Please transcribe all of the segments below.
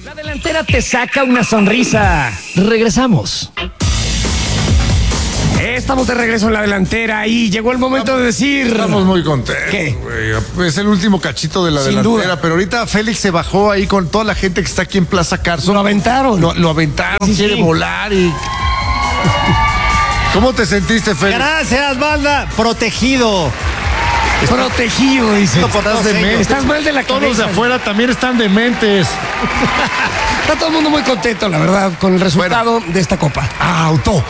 La delantera te saca una sonrisa. Regresamos. Estamos de regreso en la delantera y llegó el momento de decir... Estamos muy contentos. ¿Qué? Güey. Es el último cachito de la Sin delantera, duda. pero ahorita Félix se bajó ahí con toda la gente que está aquí en Plaza Carso. Lo aventaron. Lo aventaron, Sí, quiere sí. volar y... ¿Cómo te sentiste, Félix? Gracias, banda. Protegido. Protegido, dice. Estás demente. Estás mal de la Todos cabeza. de afuera también están dementes. Está todo el mundo muy contento, la verdad, con el resultado de esta copa. Auto.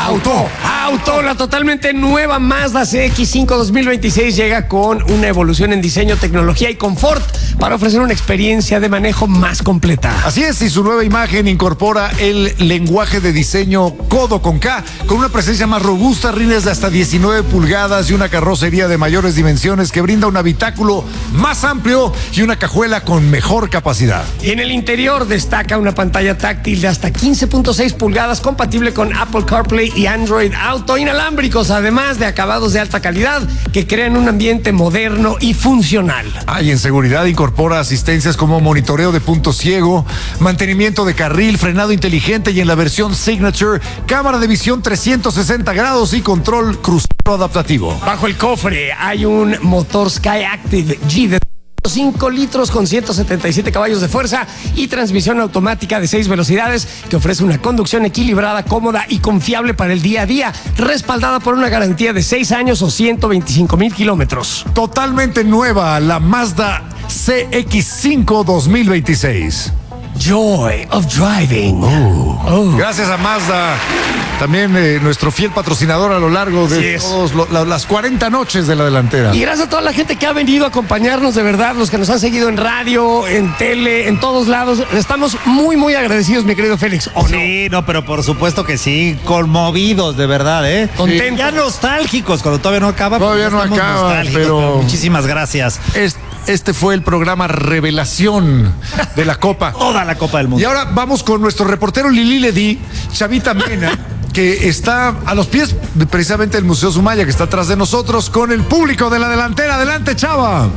La totalmente nueva Mazda CX-5 2026 llega con una evolución en diseño, tecnología y confort para ofrecer una experiencia de manejo más completa. Así es, y su nueva imagen incorpora el lenguaje de diseño Codo con K, con una presencia más robusta, rines de hasta 19 pulgadas y una carrocería de mayores dimensiones que brinda un habitáculo más amplio y una cajuela con mejor capacidad. Y en el interior destaca una pantalla táctil de hasta 15.6 pulgadas compatible con Apple CarPlay y Android Auto, inalámbricos, además de acabados de alta calidad que crean un ambiente moderno y funcional. Y en seguridad incorpora asistencias como monitoreo de punto ciego, mantenimiento de carril, frenado inteligente y en la versión Signature, cámara de visión 360 grados y control crucero adaptativo. Bajo el cofre hay un motor Skyactiv G de 5 litros con 177 caballos de fuerza y transmisión automática de 6 velocidades que ofrece una conducción equilibrada, cómoda y confiable para el día a día, respaldada por una garantía de 6 años o 125,000 kilómetros. Totalmente nueva, la Mazda CX-5 2026. Joy of driving. Gracias a Mazda, también nuestro fiel patrocinador a lo largo Así de es. todas las 40 noches de la delantera. Y gracias a toda la gente que ha venido a acompañarnos, de verdad, los que nos han seguido en radio, en tele, en todos lados. Estamos muy, muy agradecidos, mi querido Félix. ¿O no? Sí, no, pero por supuesto que sí. Conmovidos, de verdad, ¿eh? Contentos. Ya nostálgicos, cuando todavía no acaba. Todavía no estamos acaba, nostálgicos, pero- muchísimas gracias. Este fue el programa Revelación de la Copa. Toda la Copa del Mundo. Y ahora vamos con nuestro reportero Lili Ledi, Chavita Mena, que está a los pies precisamente del Museo Sumaya, que está atrás de nosotros, con el público de la delantera. Adelante, Chava.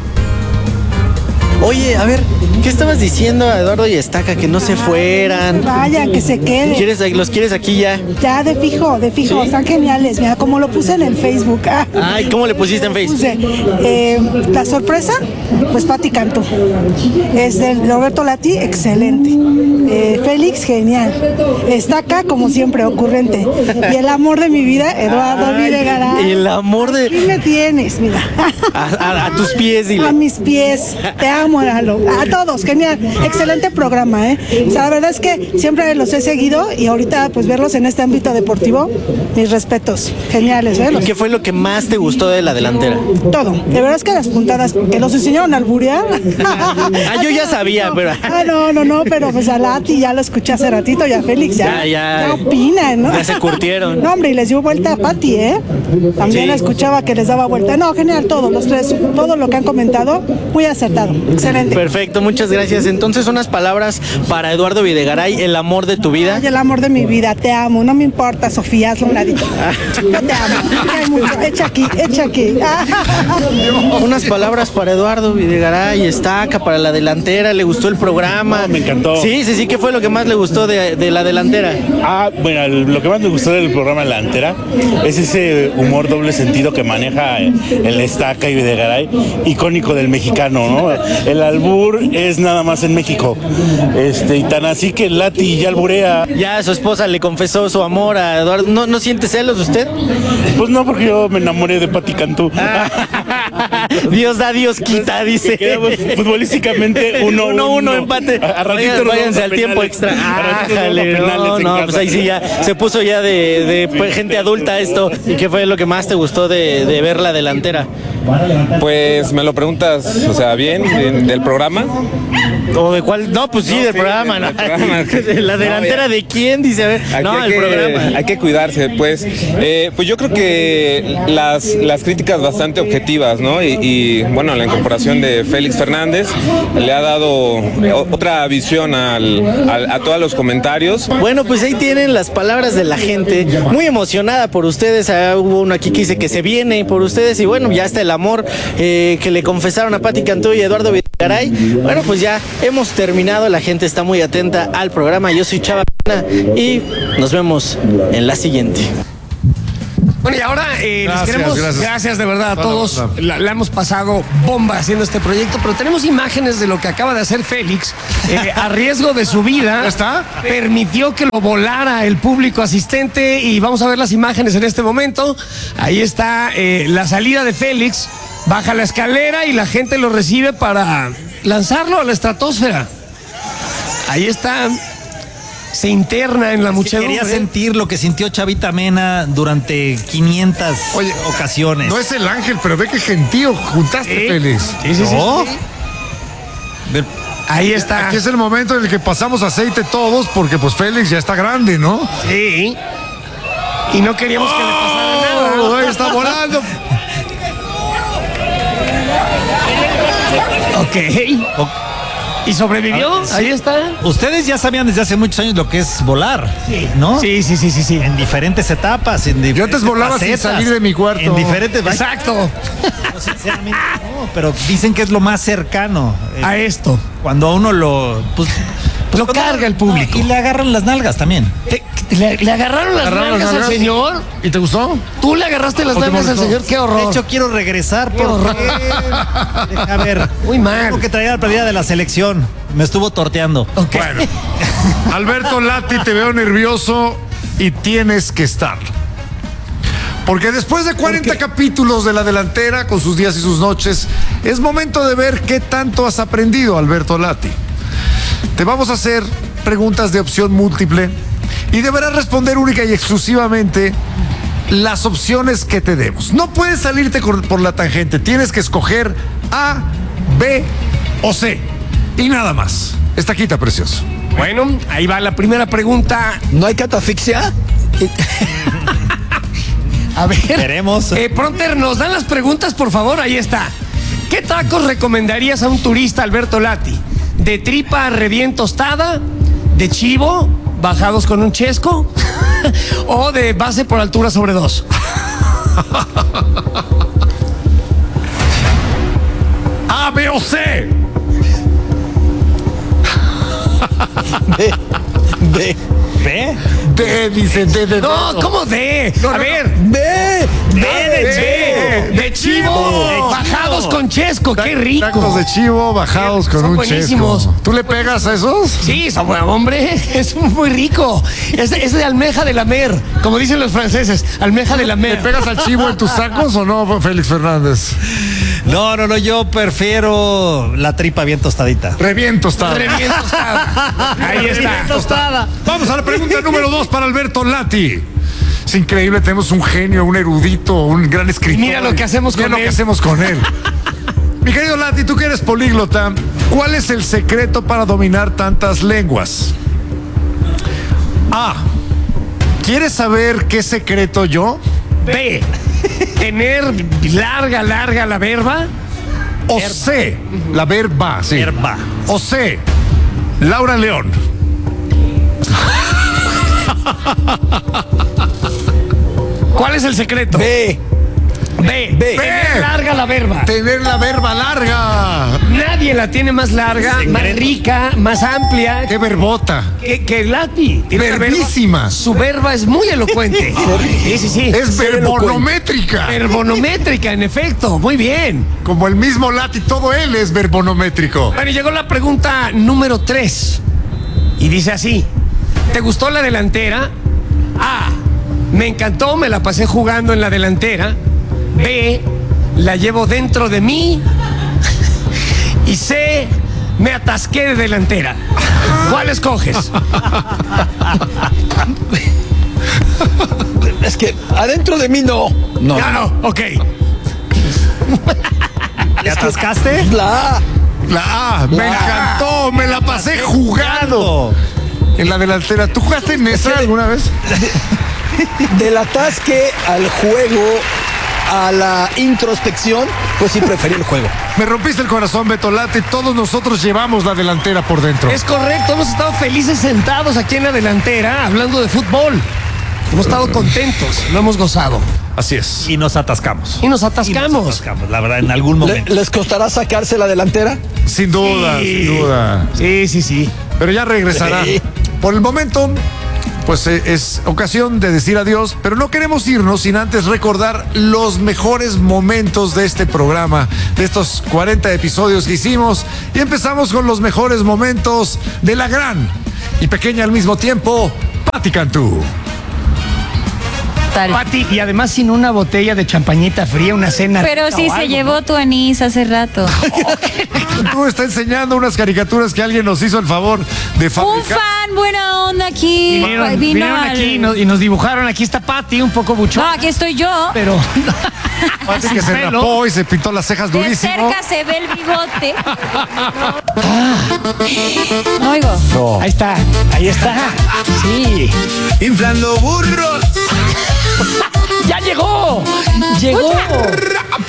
Oye, a ver, ¿qué estabas diciendo a Eduardo y Estaca? Que no se fueran. Vaya, que se quede. ¿Los quieres aquí ya? Ya, de fijo, ¿Sí? están geniales. Mira, como lo puse en el Facebook. Ay, ¿cómo le pusiste en Facebook? Puse, la sorpresa, pues Pati Cantú. Es del Roberto Lati, excelente. Félix, genial. Estaca, como siempre, ocurrente. Y el amor de mi vida, Eduardo Videgaray. El amor Aquí de... me tienes, mira. A tus pies, dile. A mis pies. Te amo, Lalo. A todos, genial. Excelente programa, ¿eh? O sea, la verdad es que siempre los he seguido y ahorita, pues, verlos en este ámbito deportivo, mis respetos. Geniales, ¿eh? ¿Y qué fue lo que más te gustó de la delantera? Todo. De verdad es que las puntadas que los enseñaron a alburear. Yo ya sabía, pero... No, pero pues a Lati ya lo escuché hace ratito y a Félix ya opinan, ¿no? Ya se curtieron. No, hombre, y les dio vuelta a Pati, ¿eh? También Sí. escuchaba que les daba vuelta. No, genial, todos los tres, todo lo que han comentado, muy acertado. Excelente. Perfecto, muchas gracias. Entonces, unas palabras para Eduardo Videgaray, el amor de tu vida. Ay, el amor de mi vida, te amo, no me importa, Sofía, hazlo a un ladito. Yo te amo, te amo mucho, echa aquí. Unas palabras para Eduardo Videgaray, Estaca, para la delantera. ¿Le gustó el programa? Me encantó. Sí, ¿qué fue lo que más le gustó de la delantera? Bueno, lo que más me gustó del programa La Delantera es ese humor doble sentido que maneja el Estaca y Videgaray, icónico del mexicano, ¿no? El albur es nada más en México. Y tan así que Lati ya alburea. Ya su esposa le confesó su amor a Eduardo. ¿No siente celos usted? Pues no, porque yo me enamoré de Pati Cantú. Dios da, Dios quita, dice. Quedamos futbolísticamente 1-1. Empate. A ratito nos Váyanse vamos a al tiempo penales. extra. A ratito nos vamos a Ájale, penales en casa. pues ahí sí ya se puso ya de gente adulta esto. ¿Y qué fue lo que más te gustó de ver la delantera? Pues me lo preguntas, o sea, bien, del programa. ¿O de cuál? No, pues sí, del programa, ¿no? del programa. ¿De la delantera de quién? Dice, a ver. Aquí No, el programa. hay que cuidarse, pues. Pues yo creo que las críticas bastante objetivas, ¿no? Y bueno, la incorporación de Félix Fernández le ha dado otra visión a todos los comentarios. Bueno, pues ahí tienen las palabras de la gente, muy emocionada por ustedes. Hubo uno aquí que dice que se viene por ustedes y bueno, ya está el amor que le confesaron a Pati Cantú y Eduardo Vidal. Caray, bueno, pues ya hemos terminado, la gente está muy atenta al programa. Yo soy Chava y nos vemos en la siguiente. Bueno, y ahora les queremos, gracias de verdad a todos. La hemos pasado bomba haciendo este proyecto, pero tenemos imágenes de lo que acaba de hacer Félix. A riesgo de su vida, ¿está? Permitió que lo volara el público asistente y vamos a ver las imágenes en este momento. Ahí está la salida de Félix. Baja la escalera y la gente lo recibe para lanzarlo a la estratosfera. Ahí está. Se interna en la muchedumbre. Quería sentir lo que sintió Chavita Mena durante 500 ocasiones. No es el ángel, pero ve que gentío juntaste, Félix. Sí. ¿No? Ahí está. Aquí es el momento en el que pasamos aceite todos, porque pues Félix ya está grande, ¿no? Sí. Y no queríamos que le pasara nada. Ahí está volando. Ok. ¿Y sobrevivió? Sí. Ahí está. Ustedes ya sabían desde hace muchos años lo que es volar, ¿no? Sí. En diferentes etapas. Yo antes volaba sin salir de mi cuarto. En diferentes. Exacto. Yo sinceramente no, pero dicen que es lo más cercano. A esto. Cuando a uno lo. Lo carga el público. Y le agarran las nalgas también. ¿Le agarraron las nalgas al señor? ¿Y te gustó? ¿Tú le agarraste las nalgas al señor? ¡Qué horror! De hecho, quiero regresar Qué horror. A ver. Muy mal. Tengo que traer la playera de la selección. Me estuvo torteando. Ok. Bueno. Alberto Lati, te veo nervioso y tienes que estar. Porque después de 40 capítulos de La Delantera, con sus días y sus noches, es momento de ver qué tanto has aprendido, Alberto Lati. Te vamos a hacer preguntas de opción múltiple y deberás responder única y exclusivamente las opciones que te demos. No puedes salirte por la tangente, tienes que escoger A, B o C y nada más. Está quita, precioso. Bueno, ahí va la primera pregunta. ¿No hay catafixia? A ver. Veremos. Pronter, ¿nos dan las preguntas, por favor? Ahí está. ¿Qué tacos recomendarías a un turista, Alberto Lati? ¿De tripa recién tostada? ¿De chivo bajados con un chesco? ¿O de base por altura sobre 2? A, B o C. B. ¿Ve? D, dice D de No, dedo. ¿cómo de? A ver. B. De chivo bajados con chesco. ¡Qué rico! Tacos de chivo bajados con Son un buenísimos. chesco. ¿Tú le pegas a esos? Sí, hombre, es muy rico. Es de almeja de la mer, como dicen los franceses, almeja de la ¿Le mer. pegas al chivo en tus tacos o no, Félix Fernández? No, yo prefiero la tripa bien tostadita. Reviento está. Bien tostada. Ahí está. Tostada. Vamos a la pregunta número 2 para Alberto Lati. Es increíble, tenemos un genio, un erudito, un gran escritor. Mira lo que hacemos Mira con lo él. que hacemos con él. Mi querido Lati, tú que eres políglota, ¿cuál es el secreto para dominar tantas lenguas? A. ¿Quieres saber qué secreto yo? B. Tener larga la verba. O C. La verba, sí. Verba. O C. Laura León. ¿Cuál es el secreto? B. B. Tener larga la verba. Tener la verba larga. Nadie la tiene más larga, más rica, más amplia Qué verbota. que Lati. Tiene una verba- Verbísima. Su verba es muy elocuente. Sí. Es verbonométrica. Verbonométrica, en efecto. Muy bien. Como el mismo Lati, todo él es verbonométrico. Bueno, y llegó la pregunta número 3. Y dice así: ¿te gustó La Delantera? A. Me encantó, me la pasé jugando en La Delantera. B. La llevo dentro de mí. Y C. Me atasqué de delantera. ¿Cuál escoges? Es que adentro de mí no. No, ok. ¿Te atascaste? La A. La A, me encantó, me la pasé jugando. En La Delantera. ¿Tú jugaste en esa alguna vez? Del atasque al juego, a la introspección, pues sí preferí el juego. Me rompiste el corazón, Beto Lati. Todos nosotros llevamos La Delantera por dentro. Es correcto, hemos estado felices sentados aquí en La Delantera hablando de fútbol. Hemos estado contentos, lo hemos gozado. Así es. Y nos atascamos. Y nos atascamos. La verdad, en algún momento. ¿Les costará sacarse la delantera? Sin duda, Sí. sin duda. Sí. Pero ya regresará. Sí. Por el momento, pues es ocasión de decir adiós, pero no queremos irnos sin antes recordar los mejores momentos de este programa, de estos 40 episodios que hicimos. Y empezamos con los mejores momentos de la gran y pequeña al mismo tiempo, Pati Cantú. Pati, y además sin una botella de champañita fría, una cena. Pero rica sí o se algo, llevó ¿no? tu anís hace rato. Cantú está enseñando unas caricaturas que alguien nos hizo el favor de Un fabricar. fan buena onda aquí. Vinieron aquí y nos dibujaron. Aquí está Pati, un poco buchón. No, aquí estoy yo. Pero. Pati que sin se pelo. rapó y se pintó las cejas De durísimo. cerca se ve el bigote. No oigo. Ahí está. Sí. Inflando burros. ¡Ya llegó! ¡Llegó!